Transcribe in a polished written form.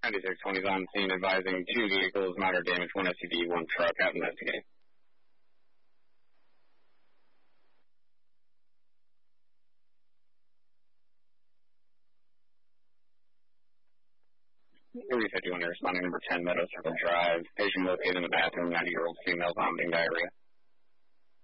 9620 is on scene advising 2 vehicles, minor damage, 1 SUV, 1 truck, out investigate. Reset 200 responding number 10 Meadow Circle Drive. Patient located in the bathroom, 90-year-old female vomiting diarrhea.